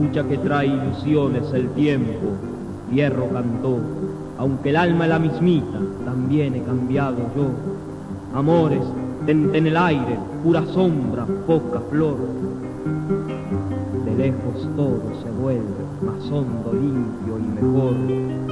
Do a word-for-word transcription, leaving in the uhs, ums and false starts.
pucha que trae ilusiones el tiempo, Fierro cantó, aunque el alma es la mismita, también he cambiado yo. Amores, tente en el aire, pura sombra, poca flor. De lejos todo se vuelve más hondo, limpio y mejor.